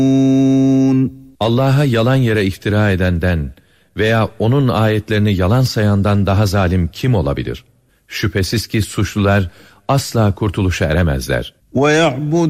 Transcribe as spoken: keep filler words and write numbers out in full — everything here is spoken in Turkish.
Allah'a yalan yere iftira edenden veya onun ayetlerini yalan sayandan daha zalim kim olabilir? Şüphesiz ki suçlular asla kurtuluşa eremezler. وَيَعْبُدُ